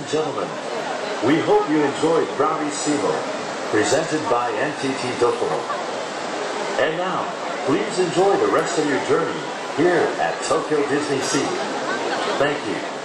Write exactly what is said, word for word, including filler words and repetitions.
and gentlemen, we hope you enjoyed Bravissimo, presented by N T T Docomo. And now, please enjoy the rest of your journey here at Tokyo Disney Sea. Thank you.